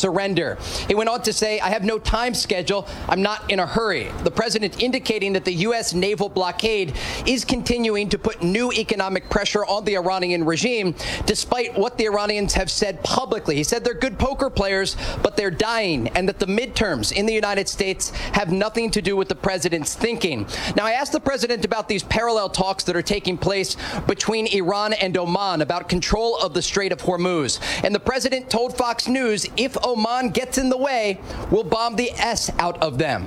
surrender. He went on to say, I have no time schedule. I'm not in a hurry. The president indicating that the U.S. naval blockade is continuing to put new economic pressure on the Iranian regime, despite what the Iranians have said publicly. He said they're good poker players, but they're dying, and that the midterms in the United States have nothing to do with the president's thinking. Now, I asked the president about these parallel talks that are taking place between Iran and Oman about control of the Strait of Hormuz. And the president told Fox News, if Oman gets in the way, we'll bomb the S out of them.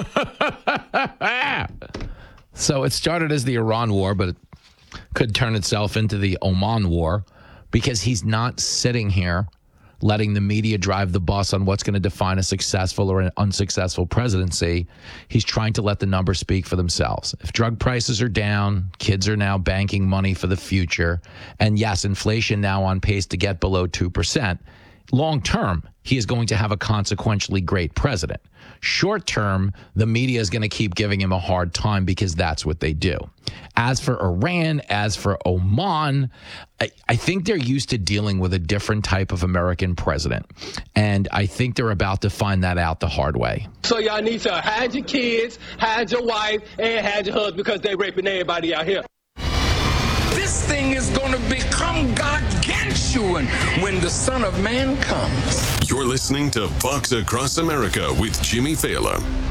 So it started as the Iran war, but it could turn itself into the Oman war because he's not sitting here letting the media drive the bus on what's going to define a successful or an unsuccessful presidency. He's trying to let the numbers speak for themselves. If drug prices are down, kids are now banking money for the future, and yes, inflation now on pace to get below 2%, long term, he is going to have a consequentially great president. Short term, the media is going to keep giving him a hard time because that's what they do. As for Iran, as for Oman, I think they're used to dealing with a different type of American president. And I think they're about to find that out the hard way. So y'all need to hide your kids, hide your wife, and hide your husband because they raping everybody out here. This thing is going to become gargantuan when the Son of Man comes. You're listening to Fox Across America with Jimmy Fallon.